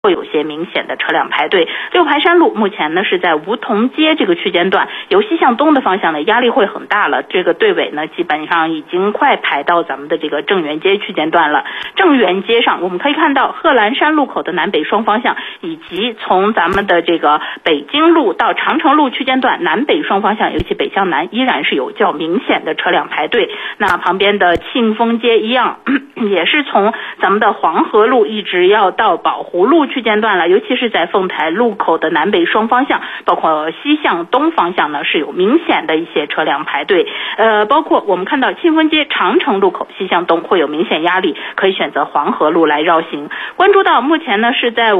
会有些明显的车辆排队。六盘山路目前呢是在梧桐街这个区间段，由西向东的方向呢压力会很大了，这个队尾呢基本上已经快排到咱们的这个正源街区间段了。正源街上我们可以看到贺兰山路口的南北双方向，以及从咱们的这个北京路到长城路区间段南北双方向，尤其北向南依然是有较明显的车辆排队。那旁边的庆丰街一样，也是从咱们的黄河路一直要到宝湖路区间段了，尤其是在凤台路口的南北双方向，包括西向东方向呢是有明显的一些车辆排队。包括我们看到庆丰街长城路口西向东会有明显压力，可以选择黄河路来绕行。关注到目前呢是在